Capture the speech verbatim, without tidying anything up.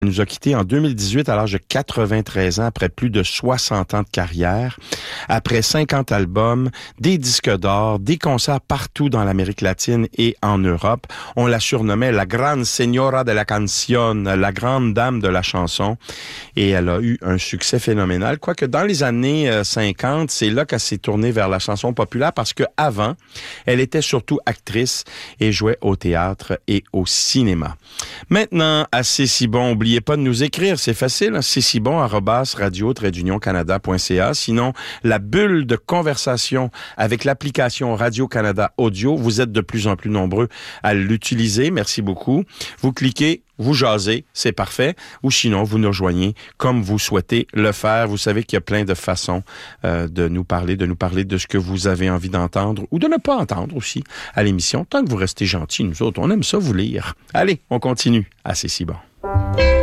Elle nous a quittés en deux mille dix-huit à l'âge de quatre-vingt-treize ans, après plus de soixante ans de carrière, après cinquante albums, des disques d'or, des concerts partout dans l'Amérique latine et en Europe. On la surnommait la Gran Señora de la Canción, la grande dame de la chanson, et elle a eu un succès phénoménal. Quoique dans les années cinquante, c'est là qu'elle s'est tournée vers la chanson populaire, parce que avant, elle était surtout actrice et jouait au théâtre et au cinéma. Maintenant, assez si bon, oubliez pas de nous écrire, c'est facile, hein? C'est si bon, arobase radio trait d'union canada point c a. Sinon, la bulle de conversation avec l'application Radio-Canada Audio, vous êtes de plus en plus nombreux à l'utiliser, merci beaucoup. Vous cliquez, vous jasez, c'est parfait. Ou sinon, vous nous rejoignez comme vous souhaitez le faire. Vous savez qu'il y a plein de façons euh, de nous parler, de nous parler de ce que vous avez envie d'entendre ou de ne pas entendre aussi à l'émission. Tant que vous restez gentils, nous autres, on aime ça vous lire. Allez, on continue. Ah, c'est si bon.